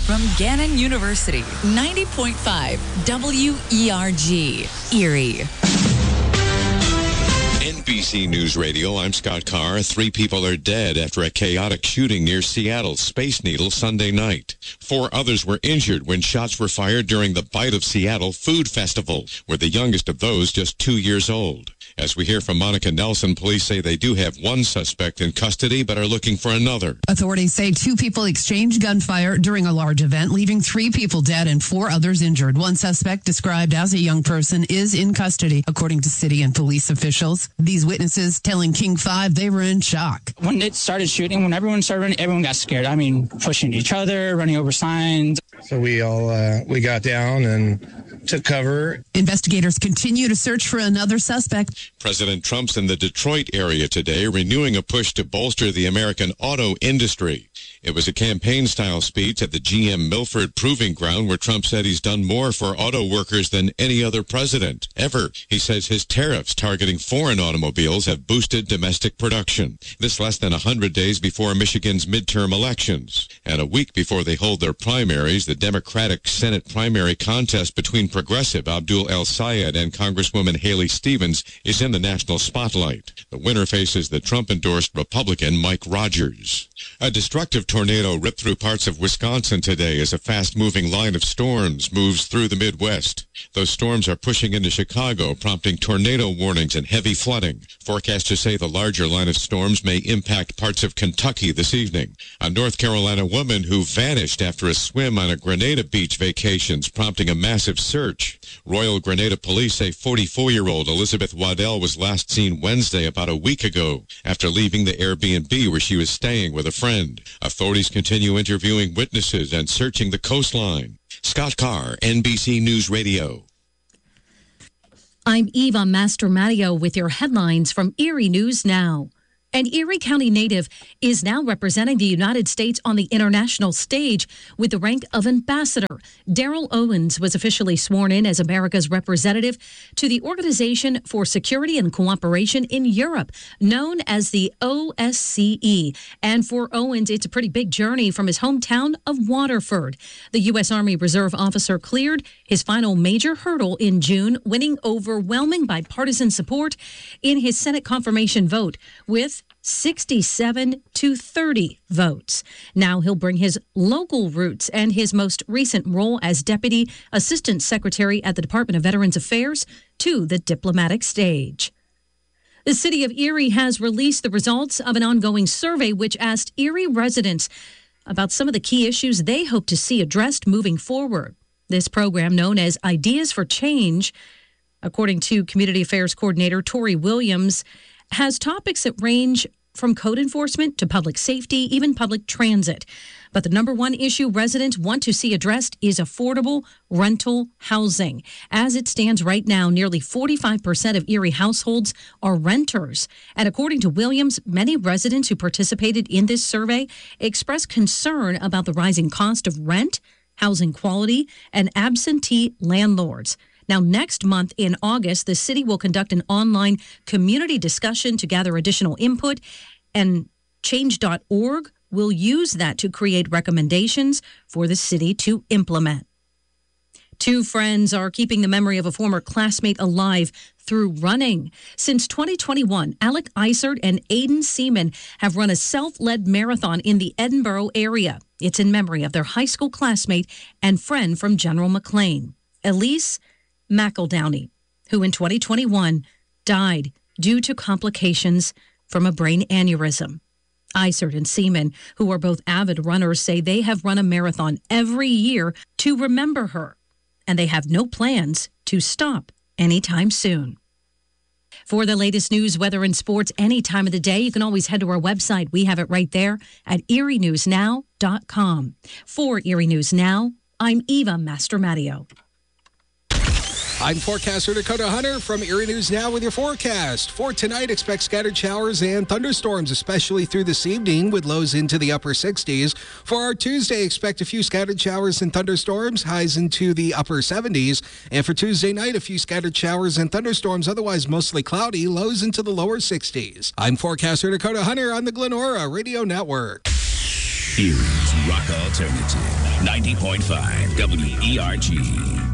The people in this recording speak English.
from Gannon University. 90.5 WERG, Erie. NBC News Radio, I'm Scott Carr. 3 people are dead after a chaotic shooting near Seattle's Space Needle Sunday night. 4 others were injured when shots were fired during the Bite of Seattle Food Festival, with the youngest of those just 2 years old. As we hear from Monica Nelson, police say they do have one suspect in custody, but are looking for another. Authorities say 2 people exchanged gunfire during a large event, leaving 3 people dead and 4 others injured. One suspect, described as a young person, is in custody, according to city and police officials. These witnesses telling King 5 they were in shock. When it started shooting, when everyone started running, everyone got scared. I mean, pushing each other, running over signs. So we all we got down and took cover. Investigators continue to search for another suspect. President Trump's in the Detroit area today, renewing a push to bolster the American auto industry. It was a campaign-style speech at the GM Milford Proving Ground where Trump said he's done more for auto workers than any other president ever. He says his tariffs targeting foreign automobiles have boosted domestic production. This less than 100 days before Michigan's midterm elections. And a week before they hold their primaries, the Democratic Senate primary contest between Progressive Abdul El Sayed and Congresswoman Haley Stevens is in the national spotlight. The winner faces the Trump-endorsed Republican Mike Rogers. A destructive tornado ripped through parts of Wisconsin today as a fast-moving line of storms moves through the Midwest. Those storms are pushing into Chicago, prompting tornado warnings and heavy flooding. Forecasters say the larger line of storms may impact parts of Kentucky this evening. A North Carolina woman who vanished after a swim on a Grenada Beach vacations, prompting a massive search. Royal Grenada police say 44-year-old Elizabeth Waddell was last seen Wednesday about a week ago after leaving the Airbnb where she was staying with a friend. Authorities continue interviewing witnesses and searching the coastline. Scott Carr, NBC News Radio. I'm Eva Mastromatteo with your headlines from Erie News Now. An Erie County native is now representing the United States on the international stage with the rank of ambassador. Daryl Owens was officially sworn in as America's representative to the Organization for Security and Cooperation in Europe, known as the OSCE. And for Owens, it's a pretty big journey from his hometown of Waterford. The U.S. Army Reserve officer cleared his final major hurdle in June, winning overwhelming bipartisan support in his Senate confirmation vote with 67 to 30 votes. Now he'll bring his local roots and his most recent role as Deputy Assistant Secretary at the Department of Veterans Affairs to the diplomatic stage. The city of Erie has released the results of an ongoing survey which asked Erie residents about some of the key issues they hope to see addressed moving forward. This program, known as Ideas for Change, according to Community Affairs Coordinator Tori Williams, has topics that range from code enforcement to public safety, even public transit. But the number one issue residents want to see addressed is affordable rental housing. As it stands right now, nearly 45% of Erie households are renters. And according to Williams, many residents who participated in this survey expressed concern about the rising cost of rent, housing quality, and absentee landlords. Now, next month in August, the city will conduct an online community discussion to gather additional input, and Change.org will use that to create recommendations for the city to implement. 2 friends are keeping the memory of a former classmate alive through running. Since 2021, Alec Isert and Aiden Seaman have run a self-led marathon in the Edinboro area. It's in memory of their high school classmate and friend from General McLean, Elise McEldowney, who in 2021 died due to complications from a brain aneurysm. Isert and Seaman, who are both avid runners, say they have run a marathon every year to remember her, and they have no plans to stop anytime soon. For the latest news, weather, and sports any time of the day, you can always head to our website. We have it right there at erienewsnow.com. For Erie News Now, I'm Eva Mastromatteo. I'm forecaster Dakota Hunter from Erie News Now with your forecast. For tonight, expect scattered showers and thunderstorms, especially through this evening, with lows into the upper 60s. For our Tuesday, expect a few scattered showers and thunderstorms, highs into the upper 70s. And for Tuesday night, a few scattered showers and thunderstorms, otherwise mostly cloudy, lows into the lower 60s. I'm forecaster Dakota Hunter on the Glenora Radio Network. Erie's Rock Alternative, 90.5 WERG.